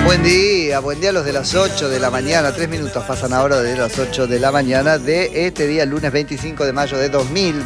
Buen día a los de las 8 de la mañana, 3 minutos pasan ahora de las 8 de la mañana de este día, lunes 25 de mayo de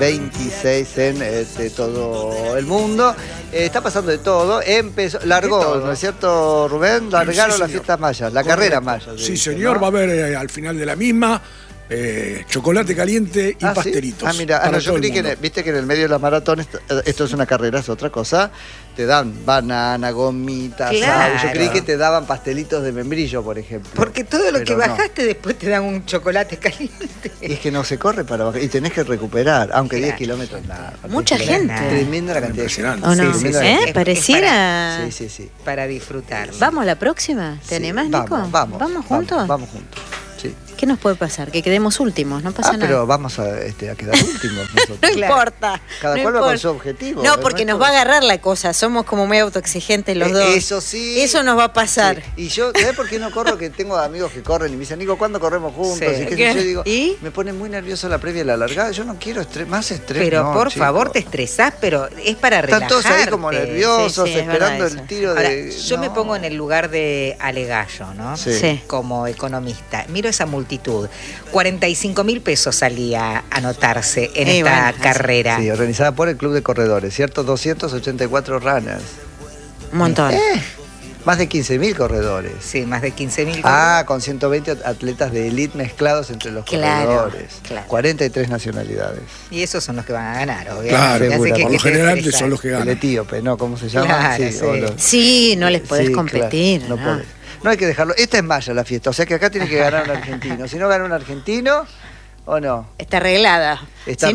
2026 en todo el mundo. Está pasando de todo, largó, ¿no es cierto, Rubén? Largaron sí, las fiestas mayas, la carrera maya. Sí, señor, ¿no? Va a haber al final de la misma chocolate caliente y pastelitos. ¿Sí? Mira, yo creí que viste que en el medio de la maratón, esto es una carrera, es otra cosa, te dan banana, gomitas, claro. Yo creí que te daban pastelitos de membrillo, por ejemplo. Porque todo lo que bajaste después te dan un chocolate caliente. Y es que no se corre para bajar, y tenés que recuperar, aunque 10 kilómetros nada. Mucha gente. Tremenda la cantidad de gente. ¿O no? Sí, Pareciera. Sí. Para disfrutar. ¿Vamos a la próxima? ¿Te animás, Nico? Vamos juntos. Vamos juntos. Sí. ¿Qué nos puede pasar? Que quedemos últimos, no pasa nada. Pero vamos a quedar últimos nosotros. No importa. Cada cual va con su objetivo. No, porque nos va a agarrar la cosa. Somos como medio autoexigentes los dos. Eso sí. Eso nos va a pasar. Sí. Y yo, ¿sabés por qué no corro? Que tengo amigos que corren y me dicen, Nico, ¿cuándo corremos juntos? Sí. Y qué sé yo, digo, ¿Y? me pone muy nervioso la previa y la largada. Yo no quiero más estrés. Pero no, por chico. favor, te estresás, pero es para relajarte. Están todos ahí como nerviosos, Sí, esperando es el tiro Ahora, de... yo me pongo en el lugar de Alegallo, ¿no? Sí. Como economista. Miro esa multitud. 45.000 pesos salía a anotarse en esta carrera. Sí, organizada por el Club de Corredores, ¿cierto? 284 runners. Un montón. Más de 15.000 corredores. Sí, más de 15.000. Con 120 atletas de élite mezclados entre los corredores. Claro. 43 nacionalidades. Y esos son los que van a ganar, obviamente. Claro, Seguro, por lo general son los que El ganan. etíope, ¿no? ¿Cómo se llama? Claro, Sí, no les podés competir. Claro, no podés. No hay que dejarlo. Esta es maya la fiesta, o sea que acá tiene que ganar un argentino. Si no gana un argentino, ¿o no? Está arreglada. Está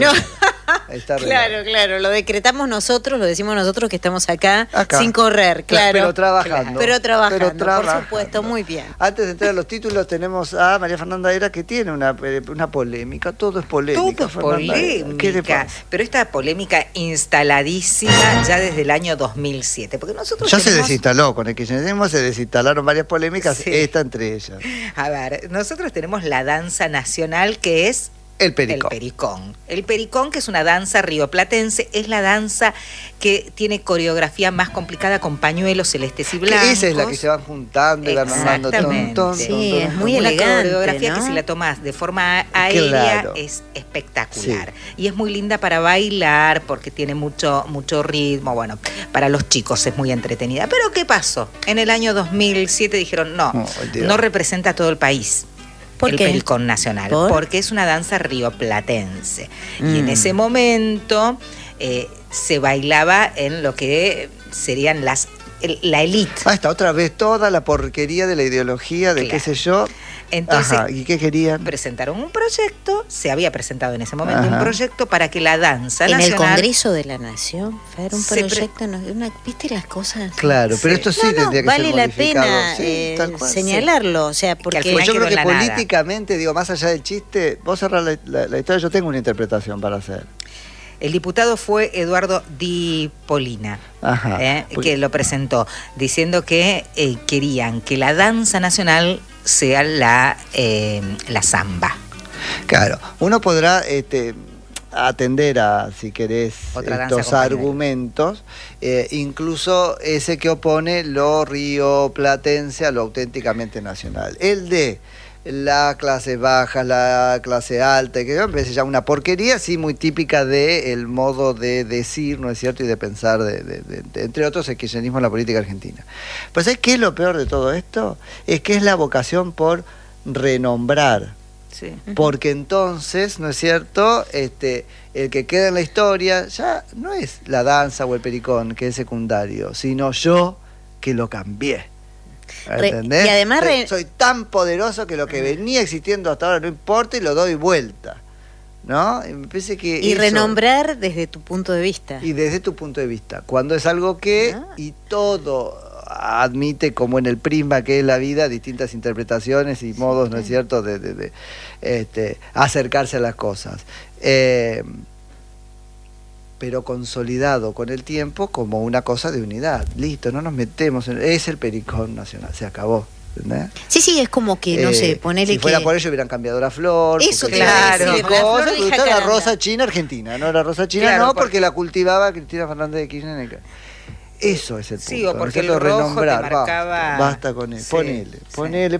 arreglada. Claro. Lo decretamos nosotros, lo decimos nosotros que estamos acá. Sin correr, claro. Pero trabajando. Pero trabajando, por supuesto, muy bien. Antes de entrar a los títulos, tenemos a María Fernanda Era, que tiene una polémica. Todo es polémica. Todo es polémica. ¿Qué le pasa? Pero esta polémica instaladísima ya desde el año 2007. Porque nosotros ya se desinstaló, con el kirchnerismo se desinstalaron varias polémicas, esta entre ellas. A ver, nosotros tenemos la danza nacional que es el pericón. El pericón, que es una danza rioplatense, es la danza que tiene coreografía más complicada con pañuelos celestes y blancos. Esa es la que se van juntando y van armando Sí, es muy elegante, una coreografía, ¿no? que si la tomás de forma aérea es espectacular. Y es muy linda para bailar porque tiene mucho ritmo. Bueno, para los chicos es muy entretenida. Pero ¿qué pasó? En el año 2007 dijeron no representa a todo el país. El pericón nacional, porque es una danza rioplatense. Y en ese momento se bailaba en lo que serían la élite. Está otra vez toda la porquería de la ideología de qué sé yo. Entonces, ¿y qué querían? Presentaron un proyecto, se había presentado en ese momento un proyecto para que la danza nacional... En el Congreso de la Nación, Fer, un proyecto, ¿viste las cosas? Claro, pero esto sí tendría que vale ser modificado. Vale la pena señalarlo, o sea, porque... Yo creo que políticamente, más allá del chiste, vos cerrás la historia, yo tengo una interpretación para hacer. El diputado fue Eduardo Di Polina, que lo presentó, diciendo que querían que la danza nacional sea la samba. Claro, uno podrá atender a, si querés, estos argumentos, incluso ese que opone lo rioplatense a lo auténticamente nacional. El de las clases bajas, la clase alta, que me parece ya una porquería, sí, muy típica del modo de decir, ¿no es cierto?, y de pensar, entre otros, el kirchnerismo en la política argentina. Pero ¿sabes qué es lo peor de todo esto? Es que es la vocación por renombrar. Sí. Porque entonces, ¿no es cierto?, el que queda en la historia ya no es la danza o el pericón, que es secundario, sino yo que lo cambié. ¿Entendés? Y además soy tan poderoso que lo que venía existiendo hasta ahora no importa y lo doy vuelta, ¿no? Y me parece que y renombrar desde tu punto de vista. Y desde tu punto de vista, cuando es algo que y todo admite, como en el prisma que es la vida, distintas interpretaciones y modos, ¿no es cierto?, de acercarse a las cosas. Pero consolidado con el tiempo como una cosa de unidad. Listo, no nos metemos es el pericón nacional, se acabó. ¿Entendés? Sí, es como que, no sé, ponele si fuera por ello hubieran cambiado la flor. Eso, claro. La rosa china argentina, no la rosa china, porque la cultivaba Cristina Fernández de Kirchner. Eso es el punto. Sí, o porque el rojo te marcaba... Basta con él. Ponele.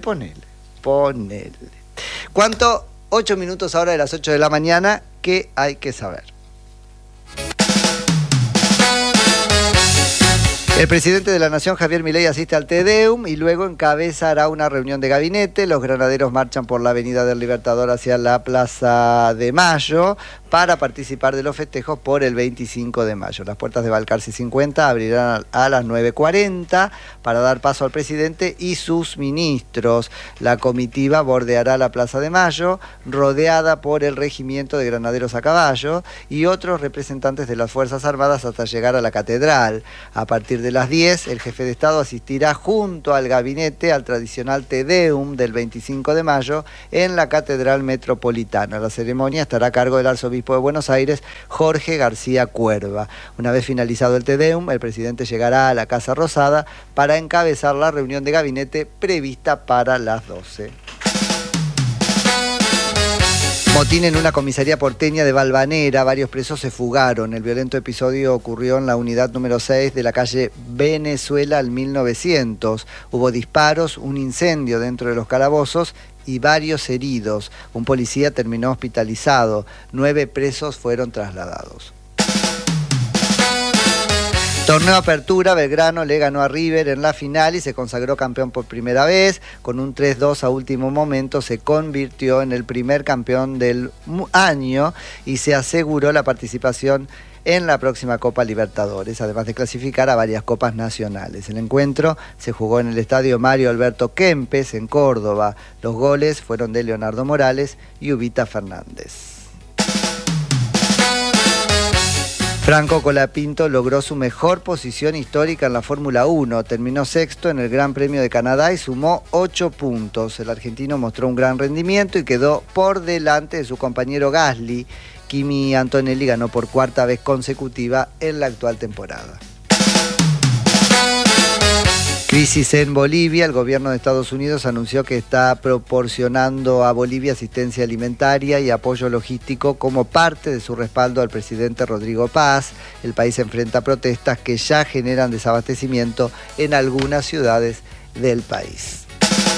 ¿Cuánto? 8 minutos ahora de las 8 de la mañana. ¿Qué hay que saber? El presidente de la Nación, Javier Milei, asiste al Te Deum y luego encabezará una reunión de gabinete. Los granaderos marchan por la Avenida del Libertador hacia la Plaza de Mayo para participar de los festejos por el 25 de mayo. Las puertas de Balcarce 50 abrirán a las 9:40 para dar paso al presidente y sus ministros. La comitiva bordeará la Plaza de Mayo, rodeada por el Regimiento de Granaderos a Caballo y otros representantes de las Fuerzas Armadas hasta llegar a la Catedral. A partir de las 10, el jefe de Estado asistirá junto al gabinete al tradicional Te Deum del 25 de mayo en la Catedral Metropolitana. La ceremonia estará a cargo del arzobispo de Buenos Aires, Jorge García Cuerva. Una vez finalizado el Te Deum, el presidente llegará a la Casa Rosada para encabezar la reunión de gabinete prevista para las 12. Motín en una comisaría porteña de Valvanera. Varios presos se fugaron. El violento episodio ocurrió en la unidad número 6 de la calle Venezuela al 1900. Hubo disparos, un incendio dentro de los calabozos y varios heridos. Un policía terminó hospitalizado. 9 presos fueron trasladados. Torneo Apertura, Belgrano le ganó a River en la final y se consagró campeón por primera vez. Con un 3-2 a último momento se convirtió en el primer campeón del año y se aseguró la participación en la próxima Copa Libertadores, además de clasificar a varias copas nacionales. El encuentro se jugó en el estadio Mario Alberto Kempes, en Córdoba. Los goles fueron de Leonardo Morales y Ubita Fernández. Franco Colapinto logró su mejor posición histórica en la Fórmula 1. Terminó sexto en el Gran Premio de Canadá y sumó 8 puntos. El argentino mostró un gran rendimiento y quedó por delante de su compañero Gasly. Kimi Antonelli ganó por 4ª vez consecutiva en la actual temporada. Crisis en Bolivia. El gobierno de Estados Unidos anunció que está proporcionando a Bolivia asistencia alimentaria y apoyo logístico como parte de su respaldo al presidente Rodrigo Paz. El país enfrenta protestas que ya generan desabastecimiento en algunas ciudades del país.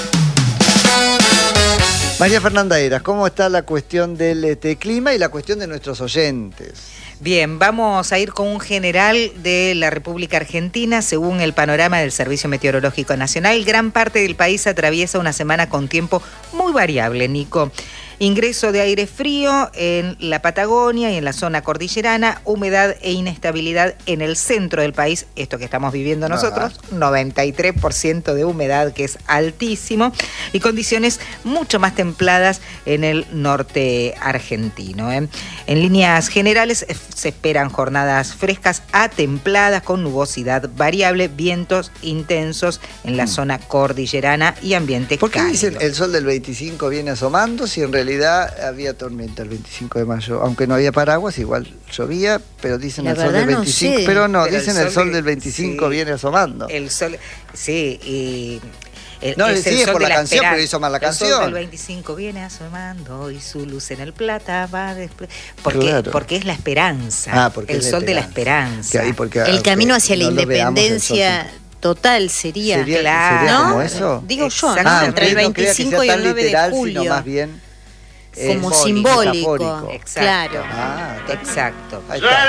María Fernanda Heras, ¿cómo está la cuestión del clima y la cuestión de nuestros oyentes? Bien, vamos a ir con un general de la República Argentina. Según el panorama del Servicio Meteorológico Nacional, gran parte del país atraviesa una semana con tiempo muy variable, Nico. Ingreso de aire frío en la Patagonia y en la zona cordillerana, humedad e inestabilidad en el centro del país, esto que estamos viviendo nosotros, 93% de humedad, que es altísimo, y condiciones mucho más templadas en el norte argentino. En líneas generales se esperan jornadas frescas a templadas con nubosidad variable, vientos intensos en la zona cordillerana y ambiente cálido. ¿Por qué dicen el sol del 25 viene asomando si en realidad había tormenta el 25 de mayo? Aunque no había paraguas, igual llovía, pero dicen el sol del 25. No sé. Pero dicen el sol del 25 viene asomando. El sol, sí, y... es por la canción, pero hizo mal la canción. El sol del 25 viene asomando y su luz en el plata va porque es la esperanza. El sol de la esperanza. El camino hacia la independencia total sería claro, ¿no? ¿Como eso? Digo yo, ¿no? Entre el 25 y el 9 de julio. Sino más bien como simbólico. Exacto. Claro. Exacto. Ahí está.